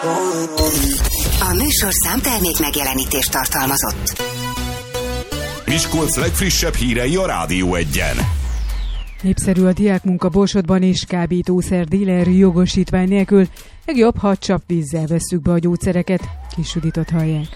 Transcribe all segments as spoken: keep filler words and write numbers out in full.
A műsor számtermék megjelenítést tartalmazott. Miskolc legfrissebb hírei a Rádió Egyen. Népszerű a diákmunka Borsodban, és kábítószer díler jogosítvány nélkül. Legjobb, ha csapvízzel vesszük be a gyógyszereket. Kis Juditot hallják.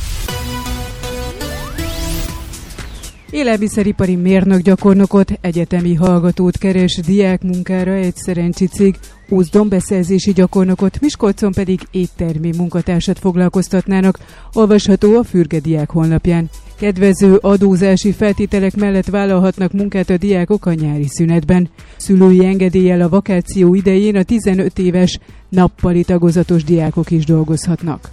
Élelmiszeripari mérnök-gyakornokot, egyetemi hallgatót keres diákmunkára egy szerencsi cég, Ózdon beszerzési gyakornokot, Miskolcon pedig éttermi munkatársat foglalkoztatnának, olvasható a Fürge Diák honlapján. Kedvező adózási feltételek mellett vállalhatnak munkát a diákok a nyári szünetben. Szülői engedéllyel a vakáció idején a tizenöt éves nappali tagozatos diákok is dolgozhatnak.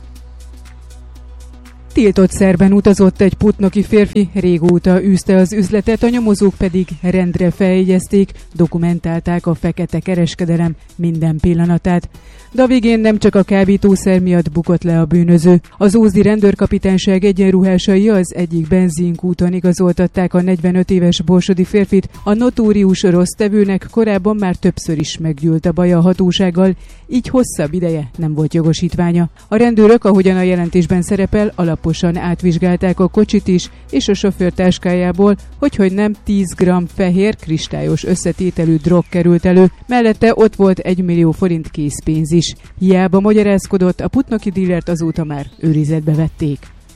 Tiltott szerben utazott egy putnoki férfi, régóta űzte az üzletet, a nyomozók pedig rendre feljegyezték, dokumentálták a fekete kereskedelem minden pillanatát. De a végén nem csak a kábítószer miatt bukott le a bűnöző. Az ózdi rendőrkapitányság egyenruhásai az egyik benzinkúton igazoltatták a negyvenöt éves borsodi férfit. A notórius rossztevőnek korábban már többször is meggyűlt a baja a hatósággal, így hosszabb ideje nem volt jogosítványa. A rendőrök, ahogyan a jelentésben szerepel, alaposan átvizsgálták a kocsit is, és a sofőr táskájából, hogyhogy nem tíz gramm fehér, kristályos összetételű drog került elő, mellette ott volt egy millió forint készpénz is. Hiába magyarázkodott, a putnoki dílert azóta már őrizetbe vették.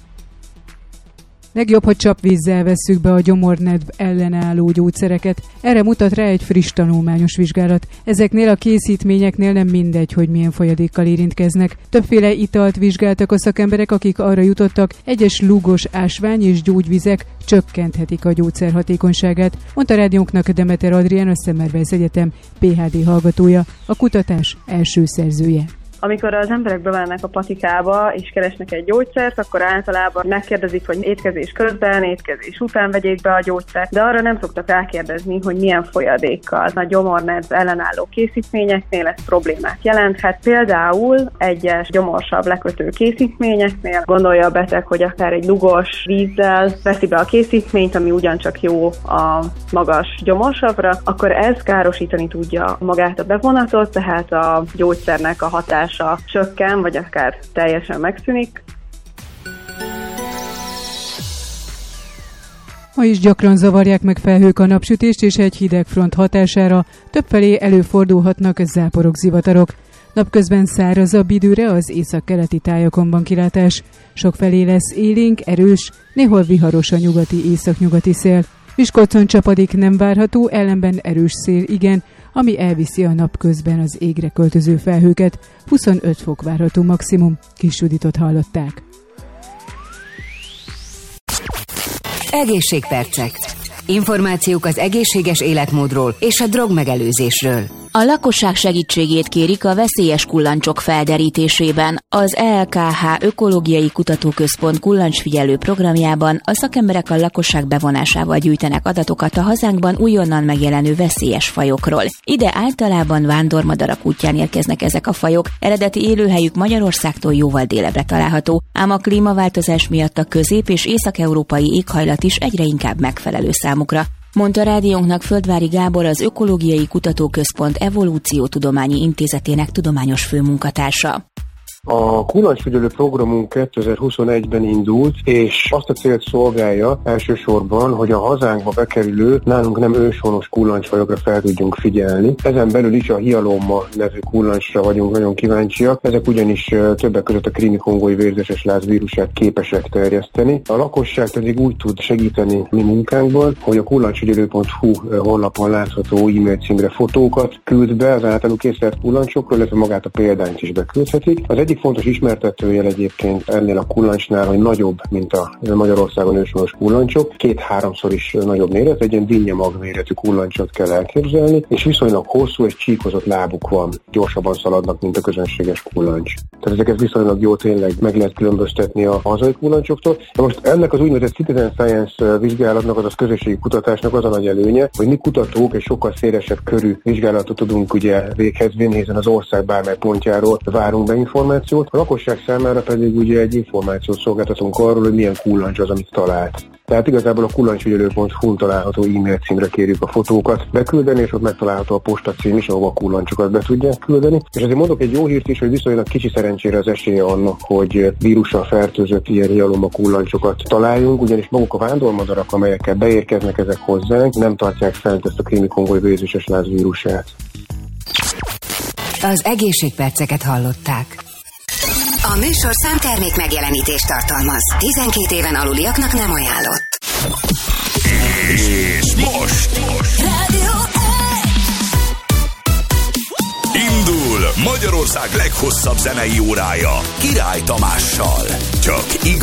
Legjobb, ha csapvízzel vesszük be a gyomornedv ellenálló gyógyszereket. Erre mutat rá egy friss tanulmányos vizsgálat. Ezeknél a készítményeknél nem mindegy, hogy milyen folyadékkal érintkeznek. Többféle italt vizsgáltak a szakemberek, akik arra jutottak, egyes lúgos ásvány és gyógyvizek csökkenthetik a gyógyszer hatékonyságát, mondta rádiónknak Demeter Adrián, a Semmelweis Egyetem pé há dé hallgatója, a kutatás első szerzője. Amikor az emberek bemennek a patikába és keresnek egy gyógyszert, akkor általában megkérdezik, hogy étkezés közben, étkezés után vegyék be a gyógyszert, de arra nem szoktak rákérdezni, hogy milyen folyadékkal. A gyomornedv ellenálló készítményeknél ez problémát jelenthet. Például egyes gyomorsav lekötő készítményeknél gondolja a beteg, hogy akár egy lugos vízzel veszi be a készítményt, ami ugyancsak jó a magas gyomorsavra, akkor ez károsítani tudja magát a bevonatot, tehát a gyógyszernek a hatása csökken, vagy akár teljesen megszűnik. Ma is gyakran zavarják meg felhők a napsütést, és egy hideg front hatására többfelé előfordulhatnak záporok, zivatarok. Napközben szárazabb időre az északkeleti tájakon van kilátás. Sokfelé lesz élénk, erős, néhol viharos a nyugati északnyugati szél. Miskolcon csapadék nem várható, ellenben erős szél igen, ami elviszi a napközben az égre költöző felhőket. huszonöt fok várható maximum. Kis Juditot hallották. Egészségpercek. Információk az egészséges életmódról és a drogmegelőzésről. A lakosság segítségét kérik a veszélyes kullancsok felderítésében. Az é el ká há Ökológiai Kutatóközpont kullancsfigyelő programjában a szakemberek a lakosság bevonásával gyűjtenek adatokat a hazánkban újonnan megjelenő veszélyes fajokról. Ide általában vándormadarak útján érkeznek ezek a fajok, eredeti élőhelyük Magyarországtól jóval délebbre található, ám a klímaváltozás miatt a közép- és észak-európai éghajlat is egyre inkább megfelelő számukra, mondta rádiónknak Földvári Gábor, az Ökológiai Kutatóközpont Evolúciótudományi Intézetének tudományos főmunkatársa. A kullancsfigyelő programunk kétezer-huszonegyben indult, és azt a célt szolgálja elsősorban, hogy a hazánkba bekerülő, nálunk nem őshonos kullancsfajokra fel tudjunk figyelni. Ezen belül is a hialomma nevű kullancsra vagyunk nagyon kíváncsiak, ezek ugyanis többek között a krími-kongói vérzeses láz vírusát képesek terjeszteni. A lakosság pedig úgy tud segíteni mi munkánkban, hogy a kullancsfigyelő pont hu honlapon látható e-mail címre fotókat küld be az általuk észlelt kullancsokról, illetve magát a példányt is beküldhetik. Az egyik fontos ismertetőjel egyébként ennél a kullancsnál, hogy nagyobb, mint a Magyarországon őshonos kullancsok, két-háromszor is nagyobb méret, egy ilyen dinnyemag méretű kullancsot kell elképzelni, és viszonylag hosszú és csíkozott lábuk van, gyorsabban szaladnak, mint a közönséges kullancs. Tehát ezeket viszonylag jó tényleg meg lehet különböztetni a hazai kullancsoktól. De most ennek az úgynevezett citizen science vizsgálatnak, azaz közösségi kutatásnak az a nagy előnye, hogy mi kutatók egy sokkal szélesebb körű vizsgálatot tudunk ugye véghez vinni, hiszen az ország bármely pontjáról várunk be információt. A lakosság számára pedig ugye egy információt szolgáltatunk arról, hogy milyen kullancs az, amit talált. Tehát igazából a kullancsfigyelő pont hu található e-mail címre kérjük a fotókat beküldeni, és ott megtalálható a postacím is, ahova a kullancsokat be tudják küldeni. És azért mondok egy jó hírt is, hogy viszonylag kicsi szerencsére az esélye annak, hogy vírussal fertőzött ilyen hialomba kullancsokat találjunk, ugyanis maguk a vándormadarak, amelyekkel beérkeznek ezek hozzánk, nem tartják fent ezt a krími-kongói vézéses láz vírusát. Az egészségperceket hallották. A műsor számtermék megjelenítést tartalmaz. tizenkét éven aluliaknak nem ajánlott. És most, most. Indul Magyarország leghosszabb zenei órája Király Tamással. Csak igaz.